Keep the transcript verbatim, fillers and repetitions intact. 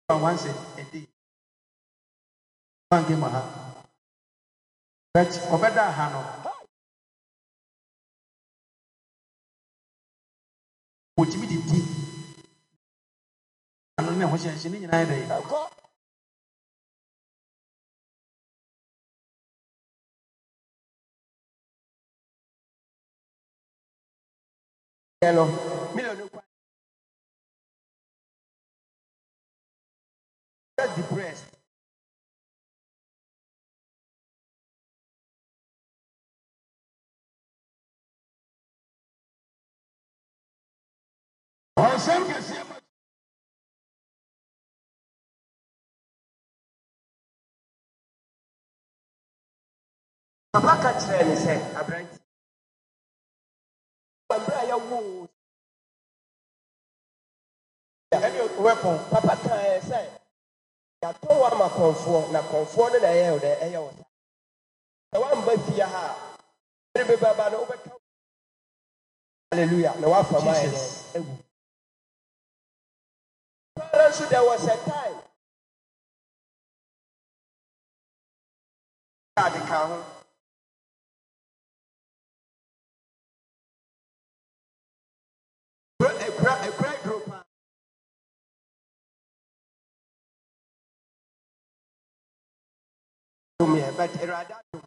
once a day. One game, but over that, Hano. What you did, I don't know what you're saying. Hello, million. Depressed. Oh, some can say, Papa catch them and say, I bring. Weapon, Papa can say, I told one my comfort, not comfort that I held there. The one but fear her. Hallelujah. No one for my head. So there was a time. A great group. But rather,